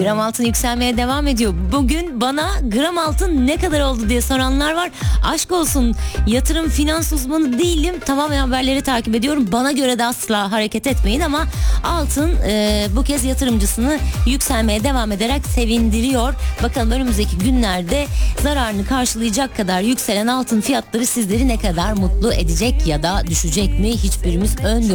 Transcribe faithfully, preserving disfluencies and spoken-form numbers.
Gram altın yükselmeye devam ediyor. Bugün bana gram altın ne kadar oldu diye soranlar var. Aşk olsun, yatırım finans uzmanı değilim. Tamamen haberleri takip ediyorum. Bana göre de asla hareket etmeyin ama altın e, bu kez yatırımcısını yükselmeye devam ederek sevindiriyor. Bakalım önümüzdeki günlerde zararını karşılayacak kadar yükselen altın fiyatları sizleri ne kadar mutlu edecek ya da düşecek mi? Hiçbirimiz öngöremiyoruz.